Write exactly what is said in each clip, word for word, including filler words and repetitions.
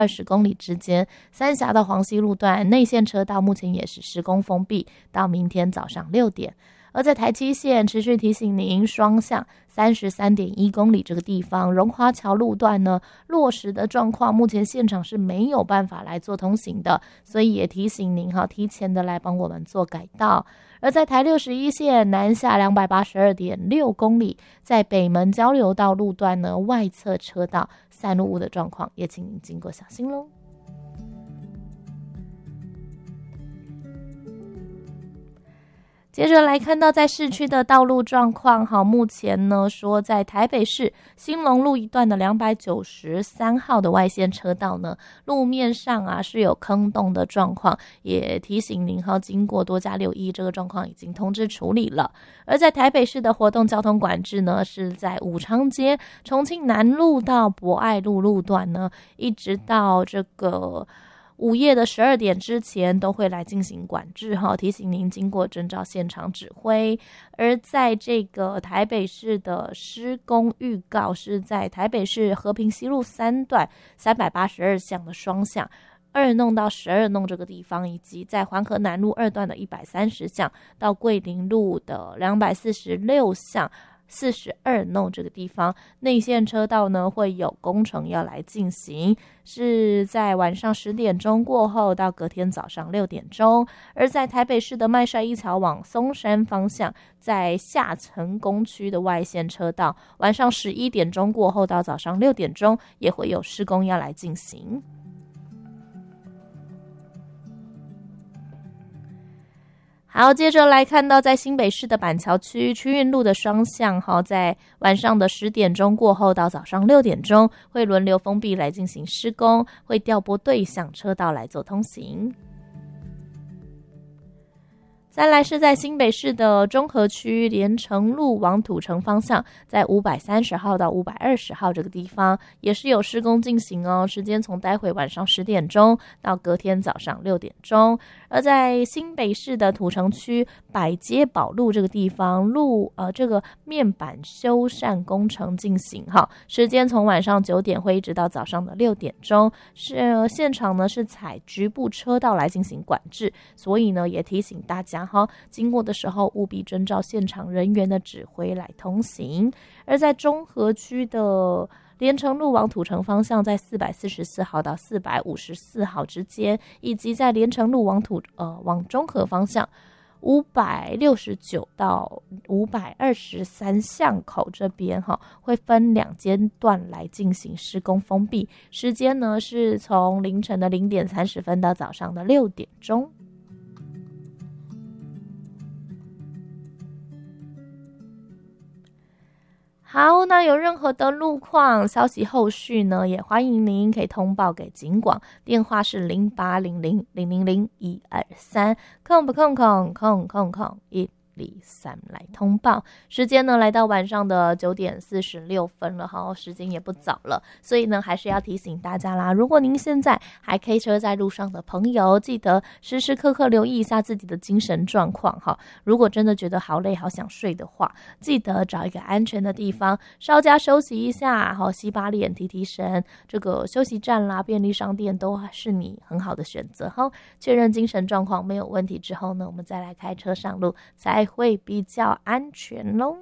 二十公里之间，三峡到黄溪路段内线车道目前也是施工封闭，到明天早上六点。而在台七线持续提醒您，双向三十三点一公里这个地方，荣华桥路段呢落实的状况，目前现场是没有办法来做通行的，所以也提醒您哈，提前的来帮我们做改道。而在台六十一线南下两百八十二点六公里，在北门交流道路段呢外侧车道散落物的状况，也请您经过小心喽。接着来看到在市区的道路状况，好，目前呢说在台北市兴隆路一段的两百九十三号的外线车道呢，路面上啊是有坑洞的状况，也提醒您哈，经过多加留意，这个状况已经通知处理了。而在台北市的活动交通管制呢，是在武昌街重庆南路到博爱路路段呢，一直到这个午夜的十二点之前都会来进行管制哈，提醒您经过征召现场指挥。而在这个台北市的施工预告是在台北市和平西路三段三百八十二巷的双向二弄到十二弄这个地方，以及在环河南路二段的一百三十巷到桂林路的两百四十六巷四十二弄这个地方，内线车道呢会有工程要来进行，是在晚上十点钟过后到隔天早上六点钟。而在台北市的麦帅一桥往松山方向，在下层工区的外线车道，晚上十一点钟过后到早上六点钟也会有施工要来进行。好，接着来看到在新北市的板桥区区运路的双向，好，在晚上的十点钟过后到早上六点钟会轮流封闭来进行施工，会调拨对向车道来做通行。再来是在新北市的中和区连城路往土城方向，在五百三十号到五百二十号这个地方也是有施工进行哦，时间从待会晚上十点钟到隔天早上六点钟。而在新北市的土城区百街宝路这个地方，路呃这个面板修缮工程进行哈，时间从晚上九点会一直到早上的六点钟，是、呃、现场呢是采局部车道来进行管制，所以呢也提醒大家哈，经过的时候务必遵照现场人员的指挥来通行。而在中和区的连城路往土城方向，在四百四十四号到四百五十四号之间，以及在连城路往土呃往中和方向五百六十九到五百二十三巷口这边哈，会分两阶段来进行施工封闭，时间呢是从凌晨的零点三十分到早上的六点钟。好，那有任何的路况消息后续呢，也欢迎您可以通报给警广，电话是零八零零零零零一二三，空不空空空空空一零三来通报。时间呢来到晚上的九点四十六分了，好，时间也不早了，所以呢还是要提醒大家啦，如果您现在还开车在路上的朋友，记得时时刻刻留意一下自己的精神状况哈。如果真的觉得好累好想睡的话，记得找一个安全的地方稍加休息一下，好，洗把脸提提神，这个休息站啦便利商店都是你很好的选择哈。确认精神状况没有问题之后呢，我们再来开车上路才会比较安全咯。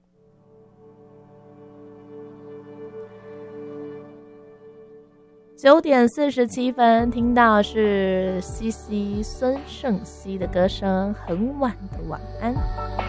九点四十七分，听到是西西孙盛熙的歌声，很晚的晚安。